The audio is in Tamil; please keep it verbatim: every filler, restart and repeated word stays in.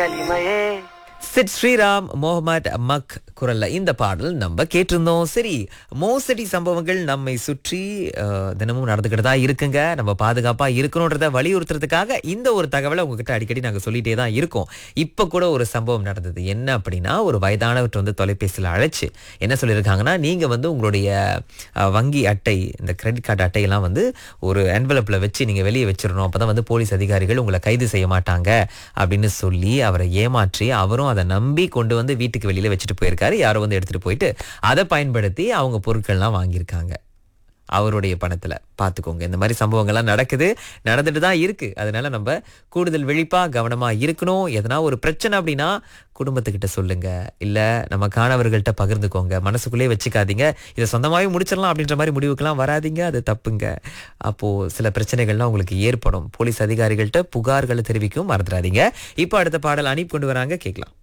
சிட் ஸ்ரீராம் முகமது மக் குரல்ல இந்த பாடல் நம்ம கேட்டிருந்தோம். சரி, மோசடி சம்பவங்கள் நம்மை சுற்றி அஹ், தினமும் நடந்துக்கிட்டு தான் இருக்குங்க. நம்ம பாதுகாப்பா இருக்கணும்ன்றத வலியுறுத்துறதுக்காக இந்த ஒரு தகவலை உங்ககிட்ட அடிக்கடி நாங்க சொல்லிட்டே தான் இருக்கோம். இப்ப கூட ஒரு சம்பவம் நடந்தது. என்ன அப்படின்னா, ஒரு வயதானவர் வந்து தொலைபேசியில் அழைச்சு என்ன சொல்லியிருக்காங்கன்னா, நீங்க வந்து உங்களுடைய அஹ், வங்கி அட்டை, இந்த கிரெடிட் கார்டு அட்டையெல்லாம் வந்து ஒரு என்வலப்ல வச்சு நீங்க வெளியே வச்சிடணும், அப்பதான் வந்து போலீஸ் அதிகாரிகள் உங்களை கைது செய்ய மாட்டாங்க அப்படின்னு சொல்லி அவரை ஏமாற்றி அவரும் அதை நம்பி கொண்டு வந்து வீட்டுக்கு வெளியில வச்சுட்டு போயிருக்காரு. யாரோ வந்து எடுத்துட்டு போயிட்டு அதை பயன்படுத்தி அவங்க பொருட்கள்லாம் வாங்கியிருக்காங்க அவருடைய பணத்துல. பாத்துக்கோங்க, இந்த மாதிரி சம்பவங்கள்லாம் நடக்குது, நடந்துட்டு தான் இருக்கு. அதனால நம்ம கூடுதல் விழிப்பா கவனமா இருக்கணும். எதனா ஒரு பிரச்சனை அப்படின்னா குடும்பத்துக்கிட்ட சொல்லுங்க, இல்ல நம்ம காணவர்கள்ட்ட பகிர்ந்துக்கோங்க. மனசுக்குள்ளே வச்சுக்காதீங்க. இதை சொந்தமாவே முடிச்சிடலாம் அப்படின்ற மாதிரி முடிவுக்கெல்லாம் வராதீங்க, அது தப்புங்க. அப்போ சில பிரச்சனைகள்லாம் உங்களுக்கு ஏற்படும். போலீஸ் அதிகாரிகள்ட்ட புகார்களை தெரிவிக்கவும் மறந்துடாதீங்க. இப்போ அடுத்த பாடல் அனுப்பி கொண்டு வராங்க, கேட்கலாம்.